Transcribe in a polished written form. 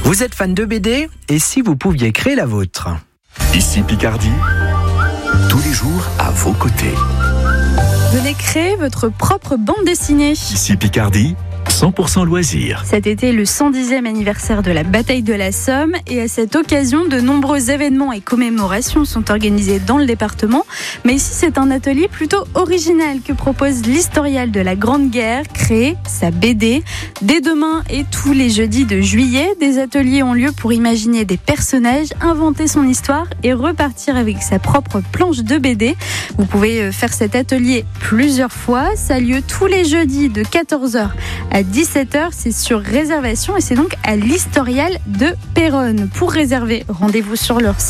Vous êtes fan de BD ? Et si vous pouviez créer la vôtre ? Ici Picardie, tous les jours à vos côtés. Venez créer votre propre bande dessinée. Ici Picardie, 100% loisirs. Cet été, le 110e anniversaire de la bataille de la Somme, et à cette occasion, de nombreux événements et commémorations sont organisés dans le département. Mais ici, c'est un atelier plutôt original que propose l'historial de la Grande Guerre, créer sa BD. Dès demain et tous les jeudis de juillet, des ateliers ont lieu pour imaginer des personnages, inventer son histoire et repartir avec sa propre planche de BD. Vous pouvez faire cet atelier plusieurs fois. Ça a lieu tous les jeudis de 14h à 17h. C'est sur réservation et c'est donc à l'historial de Péronne. Pour réserver, rendez-vous sur leur site.